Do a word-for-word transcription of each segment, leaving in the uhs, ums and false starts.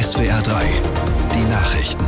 S W R drei, die Nachrichten.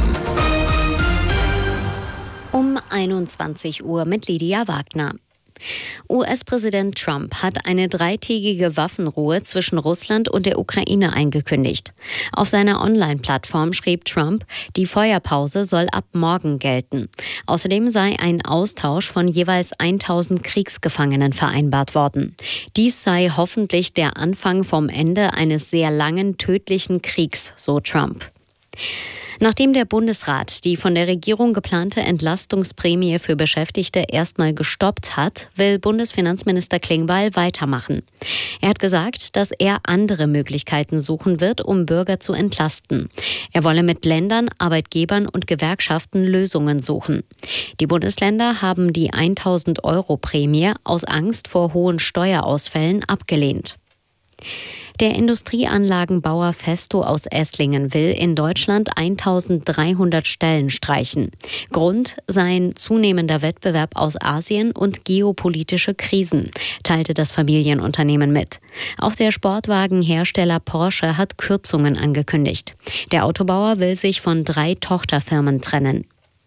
Um einundzwanzig Uhr mit Lydia Wagner. U S-Präsident Trump hat eine dreitägige Waffenruhe zwischen Russland und der Ukraine eingekündigt. Auf seiner Online-Plattform schrieb Trump, die Feuerpause soll ab morgen gelten. Außerdem sei ein Austausch von jeweils tausend Kriegsgefangenen vereinbart worden. Dies sei hoffentlich der Anfang vom Ende eines sehr langen, tödlichen Kriegs, so Trump. Nachdem der Bundesrat die von der Regierung geplante Entlastungsprämie für Beschäftigte erstmal gestoppt hat, will Bundesfinanzminister Klingbeil weitermachen. Er hat gesagt, dass er andere Möglichkeiten suchen wird, um Bürger zu entlasten. Er wolle mit Ländern, Arbeitgebern und Gewerkschaften Lösungen suchen. Die Bundesländer haben die tausend Euro Prämie aus Angst vor hohen Steuerausfällen abgelehnt. Der Industrieanlagenbauer Festo aus Esslingen will in Deutschland eintausenddreihundert Stellen streichen. Grund seien zunehmender Wettbewerb aus Asien und geopolitische Krisen, teilte das Familienunternehmen mit. Auch der Sportwagenhersteller Porsche hat Kürzungen angekündigt. Der Autobauer will sich von drei Tochterfirmen trennen.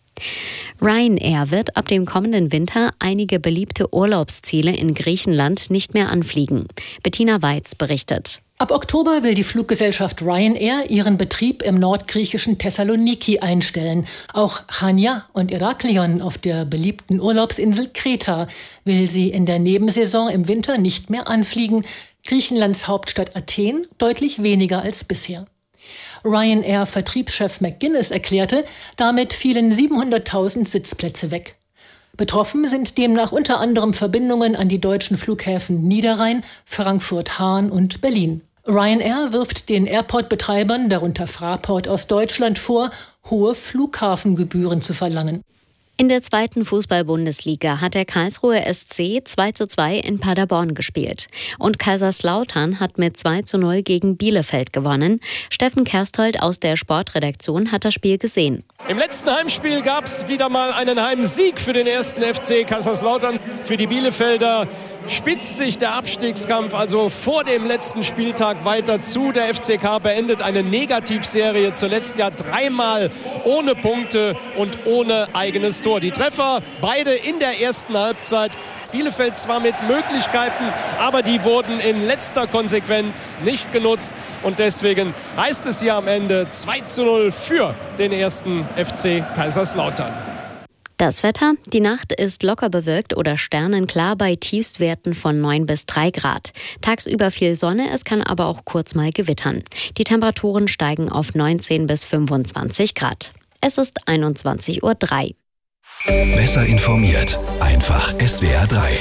Ryanair wird ab dem kommenden Winter einige beliebte Urlaubsziele in Griechenland nicht mehr anfliegen. Bettina Weiz berichtet. Ab Oktober will die Fluggesellschaft Ryanair ihren Betrieb im nordgriechischen Thessaloniki einstellen. Auch Chania und Heraklion auf der beliebten Urlaubsinsel Kreta will sie in der Nebensaison im Winter nicht mehr anfliegen. Griechenlands Hauptstadt Athen deutlich weniger als bisher. Ryanair-Vertriebschef McGuinness erklärte, damit fielen siebenhunderttausend Sitzplätze weg. Betroffen sind demnach unter anderem Verbindungen an die deutschen Flughäfen Niederrhein, Frankfurt-Hahn und Berlin. Ryanair wirft den Airport-Betreibern, darunter Fraport aus Deutschland, vor, hohe Flughafengebühren zu verlangen. In der zweiten Fußball-Bundesliga hat der Karlsruher S C zwei zu zwei in Paderborn gespielt. Und Kaiserslautern hat mit zwei zu null gegen Bielefeld gewonnen. Steffen Kersthold aus der Sportredaktion hat das Spiel gesehen. Im letzten Heimspiel gab es wieder mal einen Heimsieg für den ersten F C Kaiserslautern. Für die Bielefelder spitzt sich der Abstiegskampf also vor dem letzten Spieltag weiter zu. Der F C K beendet eine Negativserie, zuletzt ja dreimal ohne Punkte und ohne eigenes Tor. Die Treffer beide in der ersten Halbzeit. Bielefeld zwar mit Möglichkeiten, aber die wurden in letzter Konsequenz nicht genutzt. Und deswegen heißt es hier am Ende zwei zu null für den ersten F C Kaiserslautern. Das Wetter: Die Nacht ist locker bewölkt oder sternenklar bei Tiefstwerten von neun bis drei Grad. Tagsüber viel Sonne, es kann aber auch kurz mal gewittern. Die Temperaturen steigen auf neunzehn bis fünfundzwanzig Grad. Es ist einundzwanzig Uhr drei. Besser informiert, einfach S W R drei.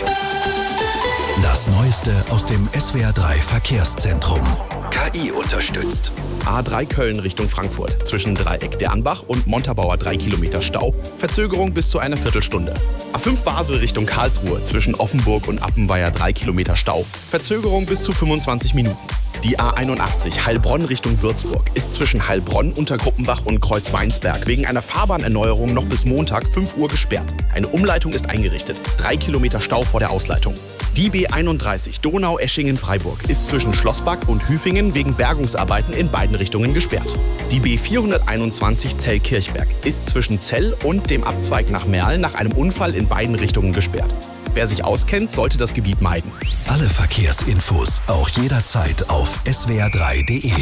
Das Neueste aus dem S W R drei Verkehrszentrum. K I unterstützt. A drei Köln Richtung Frankfurt. Zwischen Dreieck der Anbach und Montabaur drei Kilometer Stau. Verzögerung bis zu einer Viertelstunde. A fünf Basel Richtung Karlsruhe. Zwischen Offenburg und Appenweier drei Kilometer Stau. Verzögerung bis zu fünfundzwanzig Minuten. Die A einundachtzig Heilbronn Richtung Würzburg ist zwischen Heilbronn, Untergruppenbach und Kreuzweinsberg wegen einer Fahrbahnerneuerung noch bis Montag fünf Uhr gesperrt. Eine Umleitung ist eingerichtet. Drei Kilometer Stau vor der Ausleitung. Die B einunddreißig Donau-Eschingen-Freiburg ist zwischen Schlossback und Hüfingen wegen Bergungsarbeiten in beiden Richtungen gesperrt. Die B vierhunderteinundzwanzig Zell-Kirchberg ist zwischen Zell und dem Abzweig nach Merl nach einem Unfall in beiden Richtungen gesperrt. Wer sich auskennt, sollte das Gebiet meiden. Alle Verkehrsinfos auch jederzeit auf S W R drei Punkt D E.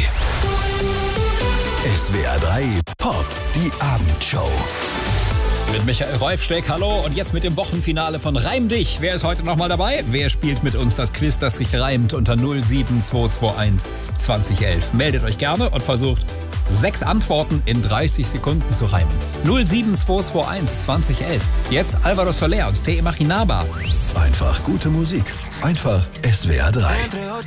S W R drei Pop, die Abendshow. Mit Michael Reufsteck, hallo. Und jetzt mit dem Wochenfinale von Reim dich. Wer ist heute nochmal dabei? Wer spielt mit uns das Quiz, das sich reimt unter null sieben zwei zwei eins zwanzig elf? Meldet euch gerne und versucht, sechs Antworten in dreißig Sekunden zu reimen. null sieben zwei zwei eins zwanzig elf. Jetzt Alvaro Soler und Te Imaginaba. Einfach gute Musik. Einfach S W R drei.